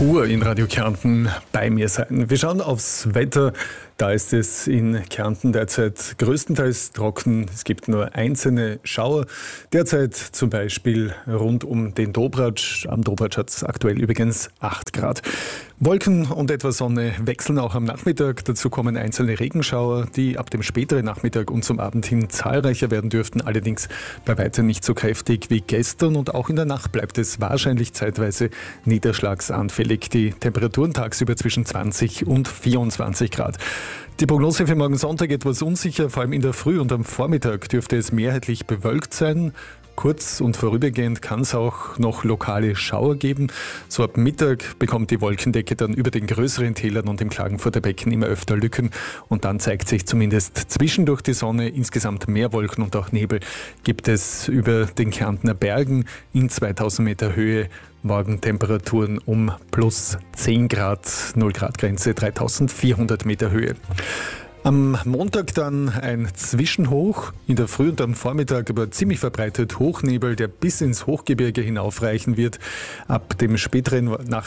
pur in Radio Kärnten bei mir sein. Wir schauen aufs Wetter. Da ist es in Kärnten derzeit größtenteils trocken. Es gibt nur einzelne Schauer. Derzeit zum Beispiel rund um den Dobratsch. Am Dobratsch hat es aktuell übrigens 8 Grad. Wolken und etwas Sonne wechseln auch am Nachmittag. Dazu kommen einzelne Regenschauer, die ab dem späteren Nachmittag und zum Abend hin zahlreicher werden dürften. Allerdings bei weitem nicht so kräftig wie gestern. Und auch in der Nacht bleibt es wahrscheinlich zeitweise niederschlagsanfällig. Die Temperaturen tagsüber zwischen 20 und 24 Grad. Die Prognose für morgen Sonntag etwas unsicher, vor allem in der Früh und am Vormittag dürfte es mehrheitlich bewölkt sein. Kurz und vorübergehend kann es auch noch lokale Schauer geben. So ab Mittag bekommt die Wolkendecke dann über den größeren Tälern und im Klagenfurter Becken immer öfter Lücken. Und dann zeigt sich zumindest zwischendurch die Sonne. Insgesamt mehr Wolken und auch Nebel gibt es über den Kärntner Bergen in 2000 Meter Höhe. Morgen Temperaturen um plus 10 Grad, 0 Grad Grenze, 3400 Meter Höhe. Am Montag dann ein Zwischenhoch, in der Früh und am Vormittag aber ziemlich verbreitet Hochnebel, der bis ins Hochgebirge hinaufreichen wird. Ab dem späteren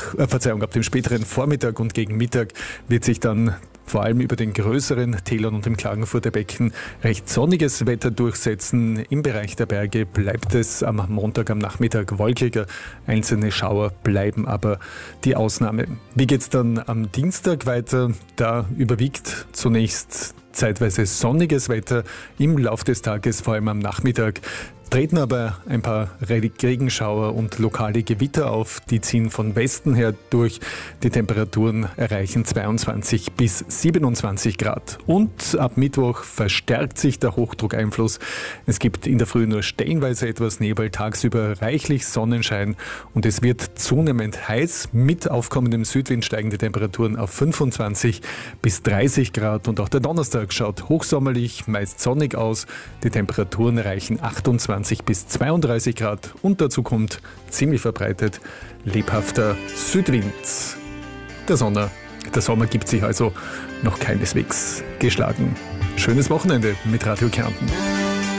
Vormittag und gegen Mittag wird sich dann vor allem über den größeren Tälern und im Klagenfurter Becken recht sonniges Wetter durchsetzen. Im Bereich der Berge bleibt es am Montag am Nachmittag wolkiger. Einzelne Schauer bleiben aber die Ausnahme. Wie geht's dann am Dienstag weiter? Da überwiegt zunächst zeitweise sonniges Wetter im Laufe des Tages, vor allem am Nachmittag. Treten aber ein paar Regenschauer und lokale Gewitter auf. Die ziehen von Westen her durch. Die Temperaturen erreichen 22 bis 27 Grad. Und ab Mittwoch verstärkt sich der Hochdruckeinfluss. Es gibt in der Früh nur stellenweise etwas Nebel, tagsüber reichlich Sonnenschein und es wird zunehmend heiß. Mit aufkommendem Südwind steigen die Temperaturen auf 25 bis 30 Grad. Und auch der Donnerstag schaut hochsommerlich, meist sonnig aus. Die Temperaturen erreichen 28 bis 32 Grad und dazu kommt ziemlich verbreitet lebhafter Südwind. Der Sommer gibt sich also noch keineswegs geschlagen. Schönes Wochenende mit Radio Kärnten.